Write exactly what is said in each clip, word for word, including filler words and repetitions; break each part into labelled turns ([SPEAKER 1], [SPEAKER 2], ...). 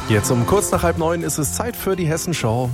[SPEAKER 1] Jetzt um kurz nach halb neun ist es Zeit für die Hessenschau.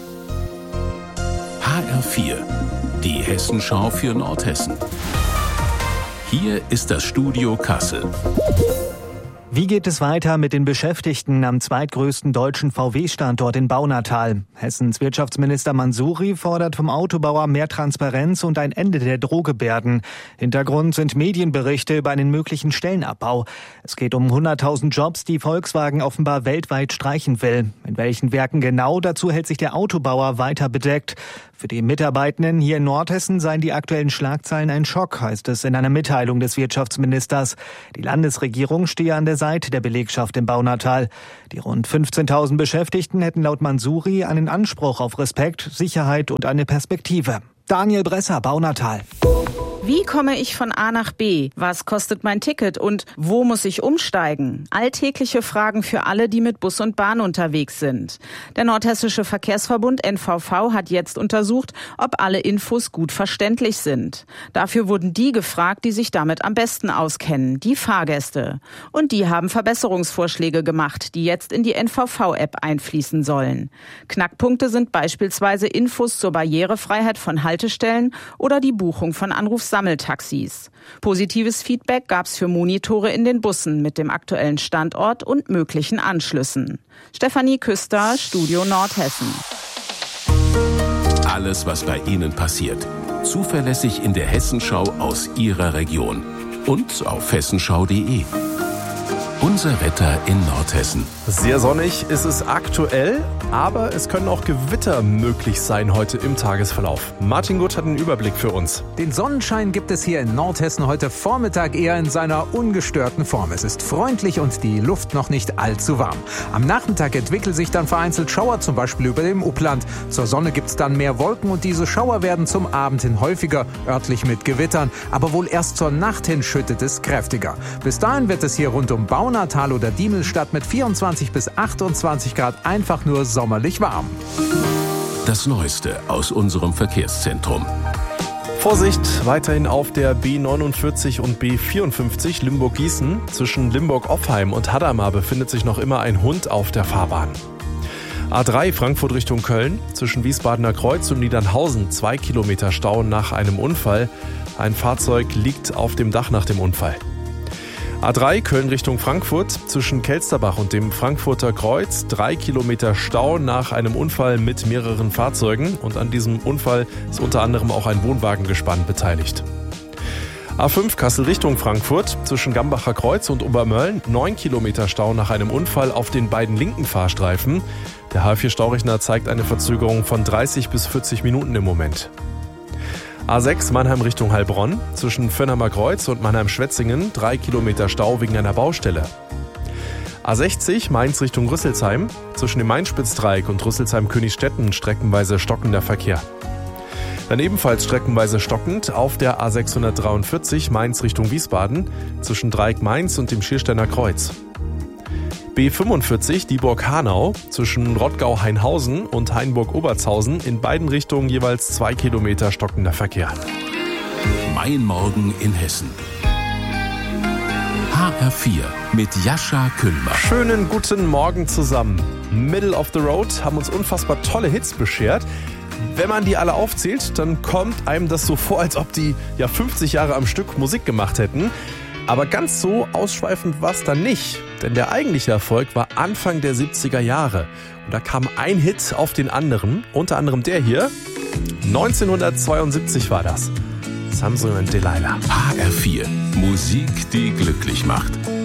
[SPEAKER 2] H R vier, die Hessenschau für Nordhessen. Hier ist das Studio Kassel.
[SPEAKER 3] Wie geht es weiter mit den Beschäftigten am zweitgrößten deutschen V W-Standort in Baunatal? Hessens Wirtschaftsminister Mansouri fordert vom Autobauer mehr Transparenz und ein Ende der Drohgebärden. Hintergrund sind Medienberichte über einen möglichen Stellenabbau. Es geht um hunderttausend Jobs, die Volkswagen offenbar weltweit streichen will. In welchen Werken genau, dazu hält sich der Autobauer weiter bedeckt. Für die Mitarbeitenden hier in Nordhessen seien die aktuellen Schlagzeilen ein Schock, heißt es in einer Mitteilung des Wirtschaftsministers. Die Landesregierung stehe an der Seite der Belegschaft im Baunatal. Die rund fünfzehntausend Beschäftigten hätten laut Mansouri einen Anspruch auf Respekt, Sicherheit und eine Perspektive. Daniel Bresser, Baunatal.
[SPEAKER 4] Wie komme ich von A nach B? Was kostet mein Ticket und wo muss ich umsteigen? Alltägliche Fragen für alle, die mit Bus und Bahn unterwegs sind. Der Nordhessische Verkehrsverbund N V V hat jetzt untersucht, ob alle Infos gut verständlich sind. Dafür wurden die gefragt, die sich damit am besten auskennen, die Fahrgäste. Und die haben Verbesserungsvorschläge gemacht, die jetzt in die N V V-App einfließen sollen. Knackpunkte sind beispielsweise Infos zur Barrierefreiheit von Haltestellen oder die Buchung von Anrufs Sammeltaxis. Positives Feedback gab es für Monitore in den Bussen mit dem aktuellen Standort und möglichen Anschlüssen. Stefanie Küster, Studio Nordhessen.
[SPEAKER 2] Alles, was bei Ihnen passiert. Zuverlässig in der Hessenschau aus Ihrer Region. Und auf hessenschau punkt de. Unser Wetter in Nordhessen.
[SPEAKER 1] Sehr sonnig ist es aktuell, aber es können auch Gewitter möglich sein heute im Tagesverlauf. Martin Gutt hat einen Überblick für uns.
[SPEAKER 5] Den Sonnenschein gibt es hier in Nordhessen heute Vormittag eher in seiner ungestörten Form. Es ist freundlich und die Luft noch nicht allzu warm. Am Nachmittag entwickeln sich dann vereinzelt Schauer, zum Beispiel über dem Upland. Zur Sonne gibt es dann mehr Wolken und diese Schauer werden zum Abend hin häufiger, örtlich mit Gewittern. Aber wohl erst zur Nacht hin schüttet es kräftiger. Bis dahin wird es hier rund um Baunatal oder Diemelstadt mit vierundzwanzig bis achtundzwanzig Grad einfach nur sommerlich warm.
[SPEAKER 2] Das Neueste aus unserem Verkehrszentrum.
[SPEAKER 1] Vorsicht, weiterhin auf der B neunundvierzig und B vierundfünfzig Limburg-Gießen. Zwischen Limburg-Offheim und Hadamar befindet sich noch immer ein Hund auf der Fahrbahn. A drei Frankfurt Richtung Köln. Zwischen Wiesbadener Kreuz und Niedernhausen zwei Kilometer Stau nach einem Unfall. Ein Fahrzeug liegt auf dem Dach nach dem Unfall. A drei Köln Richtung Frankfurt, zwischen Kelsterbach und dem Frankfurter Kreuz, drei Kilometer Stau nach einem Unfall mit mehreren Fahrzeugen. Und an diesem Unfall ist unter anderem auch ein Wohnwagengespann beteiligt. A fünf Kassel Richtung Frankfurt, zwischen Gambacher Kreuz und Obermölln, neun Kilometer Stau nach einem Unfall auf den beiden linken Fahrstreifen. Der H vier Staurechner zeigt eine Verzögerung von dreißig bis vierzig Minuten im Moment. A sechs Mannheim Richtung Heilbronn, zwischen Vönnheimer Kreuz und Mannheim-Schwetzingen, drei Kilometer Stau wegen einer Baustelle. A sechzig Mainz Richtung Rüsselsheim, zwischen dem Mainspitztreieck und Rüsselsheim-Königstetten streckenweise stockender Verkehr. Dann ebenfalls streckenweise stockend auf der A sechshundertdreiundvierzig Mainz Richtung Wiesbaden, zwischen Dreieck Mainz und dem Schiersteiner Kreuz. B fünfundvierzig Dieburg-Hanau, zwischen Rottgau-Hainhausen und Hainburg-Obertshausen, in beiden Richtungen jeweils zwei Kilometer stockender Verkehr.
[SPEAKER 2] Mein Morgen in Hessen. H R vier mit Jascha Kühlmann.
[SPEAKER 1] Schönen guten Morgen zusammen. Middle of the Road haben uns unfassbar tolle Hits beschert. Wenn man die alle aufzählt, dann kommt einem das so vor, als ob die ja fünfzig Jahre am Stück Musik gemacht hätten. Aber ganz so ausschweifend war es dann nicht, denn der eigentliche Erfolg war Anfang der siebziger Jahre. Und da kam ein Hit auf den anderen, unter anderem der hier. neunzehnhundertzweiundsiebzig war das. Samson und Delilah.
[SPEAKER 2] H R vier, Musik, die glücklich macht.